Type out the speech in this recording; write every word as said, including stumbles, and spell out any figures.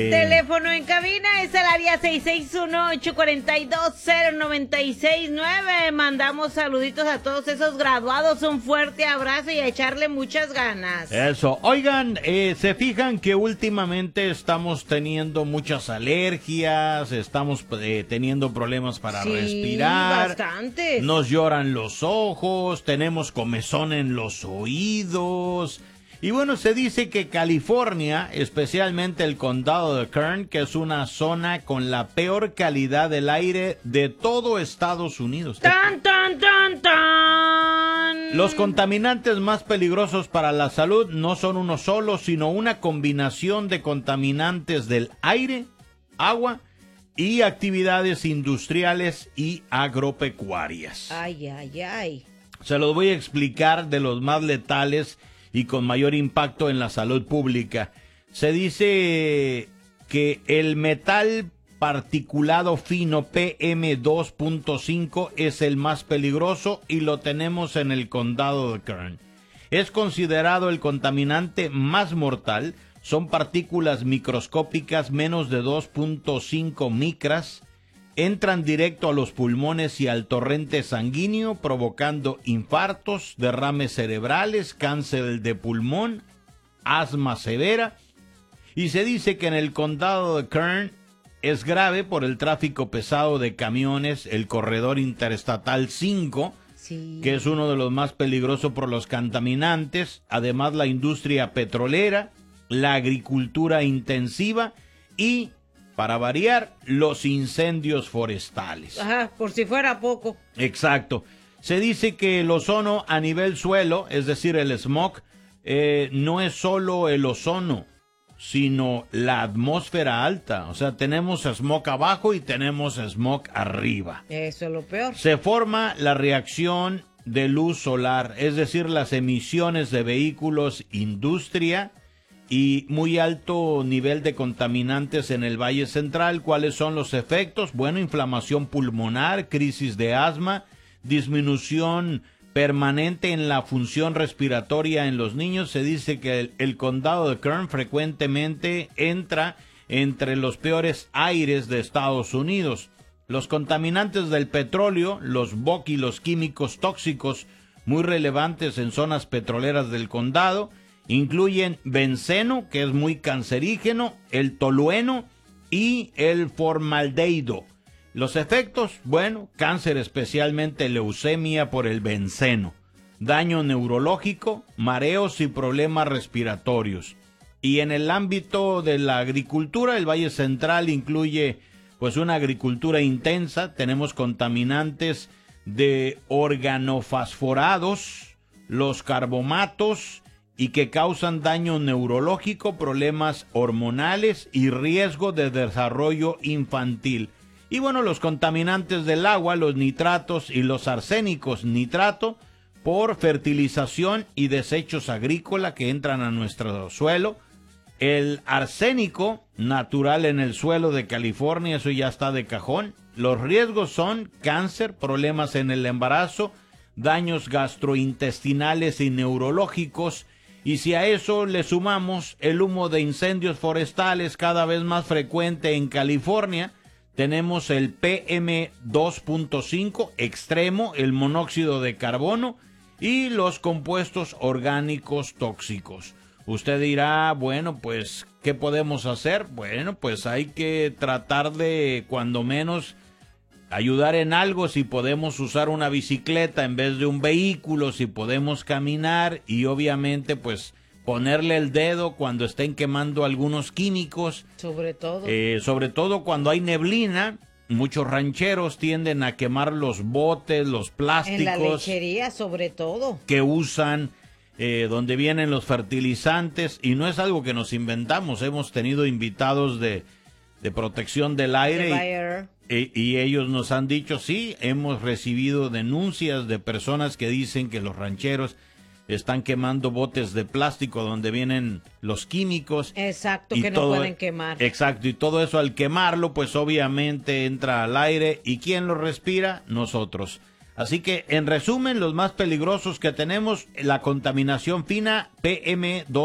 Teléfono en cabina es el área seis seis uno, ocho cuatro dos, cero nueve seis nueve. Mandamos saluditos a todos esos graduados, un fuerte abrazo y a echarle muchas ganas. Eso, oigan, eh, se fijan que últimamente estamos teniendo muchas alergias, estamos eh, teniendo problemas para sí, respirar. Bastantes. Nos lloran los ojos, tenemos comezón en los oídos. Y bueno, se dice que California, especialmente el condado de Kern, que es una zona con la peor calidad del aire de todo Estados Unidos. ¡Tan, tan, tan, tan! Los contaminantes más peligrosos para la salud no son uno solo, sino una combinación de contaminantes del aire, agua y actividades industriales y agropecuarias. Ay, ay, ay. Se los voy a explicar de los más letales y con mayor impacto en la salud pública. Se dice que el metal particulado fino P M dos punto cinco es el más peligroso y lo tenemos en el condado de Kern. Es considerado el contaminante más mortal. Son partículas microscópicas menos de dos punto cinco micras. Entran directo a los pulmones y al torrente sanguíneo, provocando infartos, derrames cerebrales, cáncer de pulmón, asma severa. Y se dice que en el condado de Kern es grave por el tráfico pesado de camiones, el corredor interestatal cinco, sí, que es uno de los más peligrosos por los contaminantes, además la industria petrolera, la agricultura intensiva y, para variar, los incendios forestales. Ajá, por si fuera poco. Exacto. Se dice que el ozono a nivel suelo, es decir, el smog, eh, no es solo el ozono, sino la atmósfera alta. O sea, tenemos smog abajo y tenemos smog arriba. Eso es lo peor. Se forma la reacción de luz solar, es decir, las emisiones de vehículos, industria y muy alto nivel de contaminantes en el Valle Central. ¿Cuáles son los efectos? Bueno, inflamación pulmonar, crisis de asma, disminución permanente en la función respiratoria en los niños. Se dice que el, el condado de Kern frecuentemente entra entre los peores aires de Estados Unidos. Los contaminantes del petróleo, los B O C y los químicos tóxicos muy relevantes en zonas petroleras del condado incluyen benceno, que es muy cancerígeno, el tolueno y el formaldehído. Los efectos, bueno, cáncer, especialmente leucemia por el benceno, daño neurológico, mareos y problemas respiratorios. Y en el ámbito de la agricultura, el Valle Central incluye pues una agricultura intensa. Tenemos contaminantes de organofosforados, los carbomatos, y que causan daño neurológico, problemas hormonales y riesgo de desarrollo infantil. Y bueno, los contaminantes del agua, los nitratos y los arsénicos, nitrato por fertilización y desechos agrícolas que entran a nuestro suelo. El arsénico natural en el suelo de California, eso ya está de cajón. Los riesgos son cáncer, problemas en el embarazo, daños gastrointestinales y neurológicos. Y si a eso le sumamos el humo de incendios forestales cada vez más frecuente en California, tenemos el P M dos punto cinco extremo, el monóxido de carbono y los compuestos orgánicos tóxicos. Usted dirá, bueno, pues, ¿qué podemos hacer? Bueno, pues hay que tratar de, cuando menos, ayudar en algo. Si podemos usar una bicicleta en vez de un vehículo, si podemos caminar y obviamente pues ponerle el dedo cuando estén quemando algunos químicos. Sobre todo. Eh, sobre todo cuando hay neblina, muchos rancheros tienden a quemar los botes, los plásticos. En la lechería sobre todo. Que usan, eh, donde vienen los fertilizantes, y no es algo que nos inventamos. Hemos tenido invitados de, de protección del aire. Y, y ellos nos han dicho, sí, hemos recibido denuncias de personas que dicen que los rancheros están quemando botes de plástico donde vienen los químicos. Exacto, y que todo, no pueden quemar. Exacto, y todo eso al quemarlo, pues obviamente entra al aire. ¿Y quién lo respira? Nosotros. Así que, en resumen, los más peligrosos que tenemos, la contaminación fina, P M dos.